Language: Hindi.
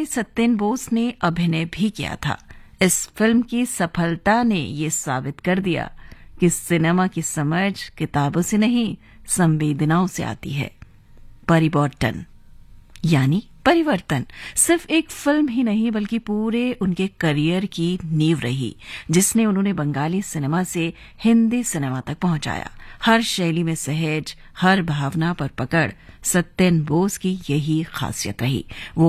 में सत्येन बोस ने अभिनय भी किया था। इस फिल्म की सफलता ने ये साबित कर दिया कि सिनेमा की समझ किताबों से नहीं, संवेदनाओं से आती है। परिवर्तन यानी परिवर्तन सिर्फ एक फिल्म ही नहीं बल्कि पूरे उनके करियर की नींव रही, जिसने उन्होंने बंगाली सिनेमा से हिंदी सिनेमा तक पहुंचाया। हर शैली में सहज, हर भावना पर पकड़, सत्येन बोस की यही खासियत रही। वो